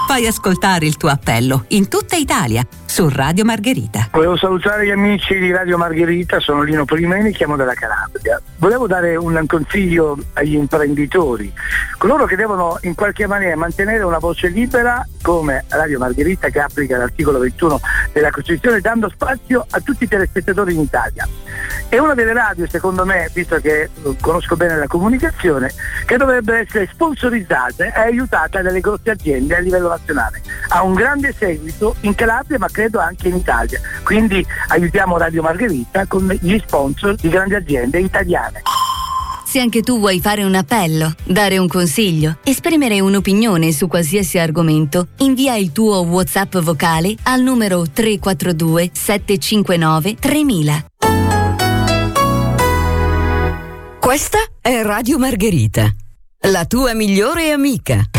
Fai ascoltare il tuo appello in tutta Italia su Radio Margherita. Volevo salutare gli amici di Radio Margherita, sono Lino Polimeni, chiamo dalla Calabria. Volevo dare un consiglio agli imprenditori, coloro che devono in qualche maniera mantenere una voce libera come Radio Margherita, che applica l'articolo 21 della Costituzione, dando spazio a tutti i telespettatori in Italia. È una delle radio, secondo me, visto che conosco bene la comunicazione, che dovrebbe essere sponsorizzata e aiutata dalle grosse aziende a livello nazionale. Ha un grande seguito in Calabria, ma credo anche in Italia. Quindi aiutiamo Radio Margherita con gli sponsor di grandi aziende italiane. Se anche tu vuoi fare un appello, dare un consiglio, esprimere un'opinione su qualsiasi argomento, invia il tuo WhatsApp vocale al numero 342 759 3000. Questa è Radio Margherita, la tua migliore amica.